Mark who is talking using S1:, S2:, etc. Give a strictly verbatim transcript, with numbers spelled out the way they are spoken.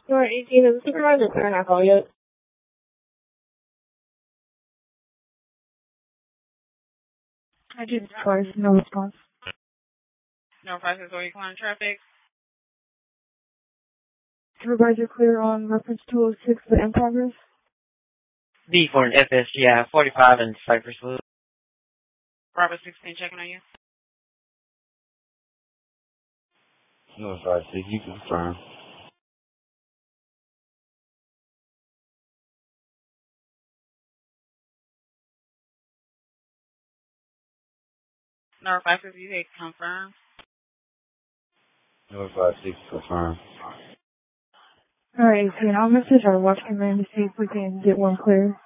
S1: Door eighteen is the supervisor. Clear not call yet. I did twice, no response.
S2: No process or equine traffic.
S1: Supervisor clear on reference two oh six, the in progress.
S3: B for an F S G I forty-five and Cypress Wood.
S2: Robert sixteen checking on you.
S4: No, five six, you confirm.
S2: No five six, you say confirm.
S4: No, five six, confirm.
S1: Alright, eighteen, I'll message our watch command to see if we can get one clear.